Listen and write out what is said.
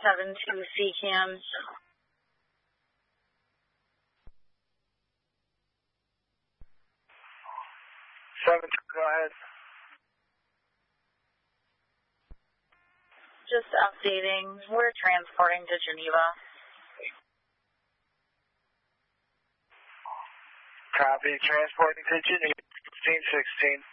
7-2 CCAM. 7-2, go ahead. Just updating. We're transporting to Geneva. Copy. Transporting to Geneva, 1616.